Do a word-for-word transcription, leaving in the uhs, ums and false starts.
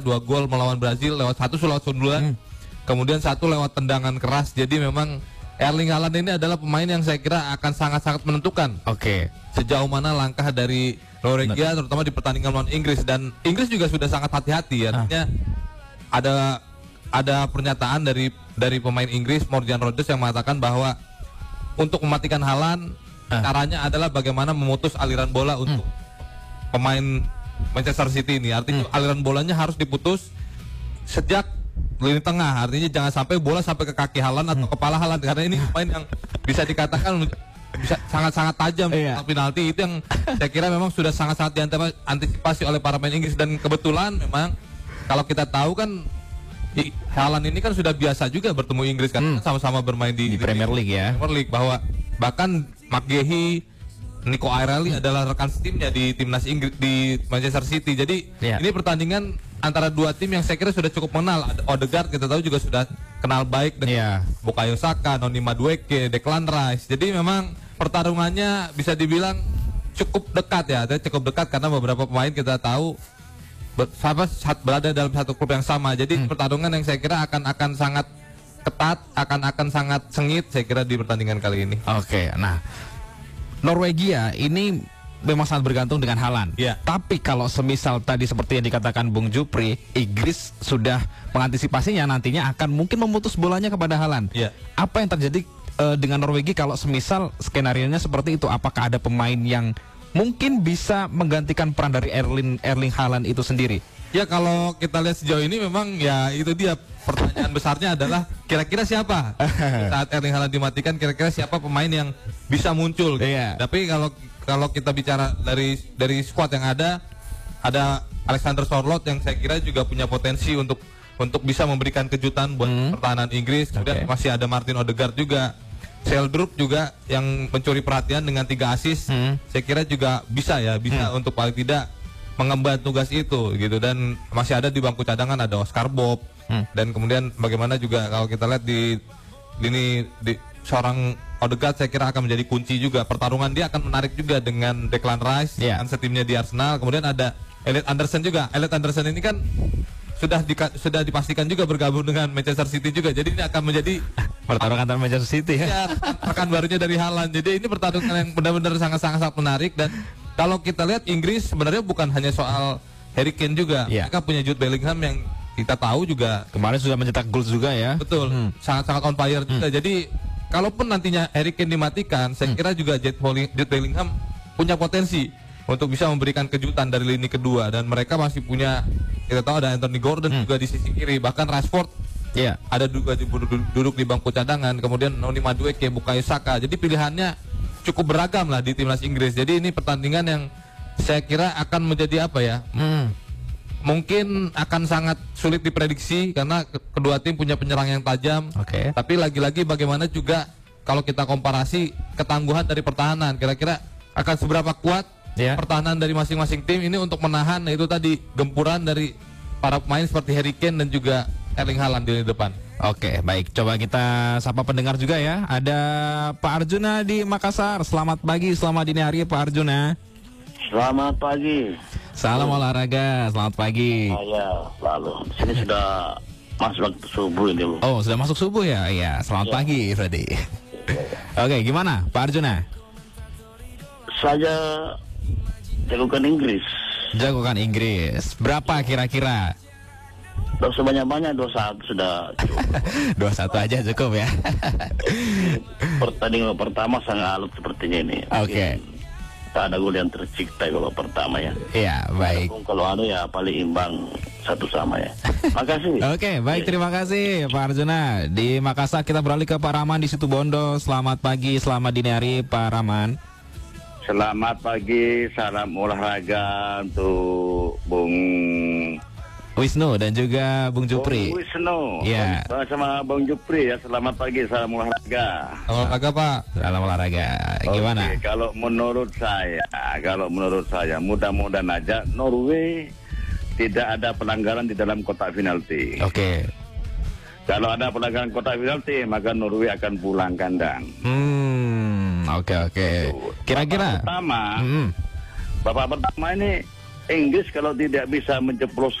dua gol melawan Brazil lewat satu lewat sundulan, hmm. kemudian satu lewat tendangan keras. Jadi memang Erling Haaland ini adalah pemain yang saya kira akan sangat-sangat menentukan. Oke. Okay. Sejauh mana langkah dari Norwegia, terutama di pertandingan melawan Inggris, dan Inggris juga sudah sangat hati-hati. Artinya ah. ada ada pernyataan dari dari pemain Inggris Morgan Rogers yang mengatakan bahwa untuk mematikan Haaland ah. caranya adalah bagaimana memutus aliran bola untuk hmm. pemain Manchester City ini. Artinya hmm. aliran bolanya harus diputus sejak lini tengah. Artinya jangan sampai bola sampai ke kaki Haaland atau hmm. kepala Haaland, karena ini pemain yang bisa dikatakan bisa sangat-sangat tajam iya. penalti. Itu yang saya kira memang sudah sangat-sangat diantisipasi oleh para pemain Inggris. Dan kebetulan memang kalau kita tahu kan Haaland ini kan sudah biasa juga bertemu Inggris kan, hmm. sama-sama bermain di, di Premier League ya. Premier League, bahwa bahkan McGahey, Nico Airelli hmm. adalah rekan timnya di timnas Inggris di Manchester City. Jadi yeah. ini pertandingan antara dua tim yang saya kira sudah cukup mengenal. Odegaard kita tahu juga sudah kenal baik dengan yeah. Bukayo Saka, Noni Madueke, Declan Rice. Jadi memang pertarungannya bisa dibilang cukup dekat ya, cukup dekat karena beberapa pemain kita tahu ber, berada dalam satu klub yang sama. Jadi hmm. pertarungan yang saya kira akan akan sangat ketat, akan akan sangat sengit saya kira di pertandingan kali ini. Oke, okay, nah Norwegia ini memang sangat bergantung dengan Haaland. Yeah. Tapi kalau semisal tadi seperti yang dikatakan Bung Jupri, Inggris sudah mengantisipasinya nantinya akan mungkin memutus bolanya kepada Haaland. Yeah. Apa yang terjadi uh, dengan Norwegia kalau semisal skenarionya seperti itu? Apakah ada pemain yang mungkin bisa menggantikan peran dari Erling Erling Haaland itu sendiri? Ya kalau kita lihat sejauh ini memang ya itu dia pertanyaan besarnya adalah kira-kira siapa saat Erling Haaland dimatikan, kira-kira siapa pemain yang bisa muncul gitu. Yeah. Tapi kalau kalau kita bicara dari dari skuad yang ada, ada Alexander Sørloth yang saya kira juga punya potensi untuk untuk bisa memberikan kejutan buat mm. pertahanan Inggris. Kemudian okay. masih ada Martin Odegaard juga, Seldrup juga yang mencuri perhatian dengan tiga assist. Mm. Saya kira juga bisa ya, bisa mm. untuk paling tidak mengemban tugas itu gitu. Dan masih ada di bangku cadangan ada Oscar Bob. Hmm. Dan kemudian bagaimana juga kalau kita lihat di lini di seorang Odegaard saya kira akan menjadi kunci juga. Pertarungan dia akan menarik juga dengan Declan Rice yeah. kan setimnya di Arsenal. Kemudian ada Elliot Anderson juga. Elliot Anderson ini kan sudah di, sudah dipastikan juga bergabung dengan Manchester City juga. Jadi ini akan menjadi pertarungan antara Manchester City ya. ya rekan barunya dari Haaland. Jadi ini pertarungan yang benar-benar sangat-sangat menarik. Dan kalau kita lihat Inggris sebenarnya bukan hanya soal Harry Kane juga. Yeah. Mereka punya Jude Bellingham yang kita tahu juga kemarin sudah mencetak gol juga ya. Betul, hmm. sangat-sangat on fire juga. Hmm. Jadi kalaupun nantinya Harry Kane dimatikan, saya hmm. kira juga Jude Bellingham punya potensi untuk bisa memberikan kejutan dari lini kedua. Dan mereka masih punya, kita tahu ada Anthony Gordon hmm. juga di sisi kiri, bahkan Rashford yeah. ada juga duduk, duduk di bangku cadangan. Kemudian Noni Madueke, Bukayo Saka. Jadi pilihannya cukup beragam lah di timnas Inggris. Jadi ini pertandingan yang saya kira akan menjadi apa ya? Hmm. Mungkin akan sangat sulit diprediksi karena kedua tim punya penyerang yang tajam. Okay. Tapi lagi-lagi bagaimana juga kalau kita komparasi ketangguhan dari pertahanan, kira-kira akan seberapa kuat yeah. pertahanan dari masing-masing tim ini untuk menahan itu tadi gempuran dari para pemain seperti Harry Kane dan juga Erling Haaland di depan. Oke, baik. Coba kita sapa pendengar juga ya. Ada Pak Arjuna di Makassar. Selamat pagi, selamat dini hari Pak Arjuna. Selamat pagi. Salam oh. olahraga, selamat pagi. Oh, ya, selalu. Sini sudah masuk waktu subuh ini. Oh, sudah masuk subuh ya? Iya, selamat ya. pagi, Freddy. Ya, ya. Oke, gimana Pak Arjuna? Saya jagokan Inggris. Jagokan Inggris. Berapa kira-kira? Tidak sebanyak-banyak, dua satu sudah cukup. dua satu aja cukup ya. Pertandingan pertama sangat alot sepertinya ini. Oke. Okay. Tak ada gol yang tercipta kalau pertama ya. Iya, baik. Walaupun kalau ada ya paling imbang satu sama ya. Makasih. Oke, okay, baik, terima kasih Pak Arjuna. Di Makassar kita beralih ke Pak Rahman di Situbondo. Selamat pagi, selamat dini hari Pak Rahman. Selamat pagi, salam olahraga untuk Bung Wisnu dan juga Bung Jupri. Bung Wisnu. Iya. Sama Bung Jupri ya. Selamat pagi, salam olahraga. Salam olahraga Pak. Salam olahraga. Gimana? Oke, kalau menurut saya, kalau menurut saya mudah-mudahan aja Norway tidak ada pelanggaran di dalam kotak penalti. Oke. Kalau ada pelanggaran kotak penalti, maka Norway akan pulang kandang. Hmm, oke oke. Kira-kira. Babak pertama, hmm. babak pertama ini Inggris kalau tidak bisa menjeplos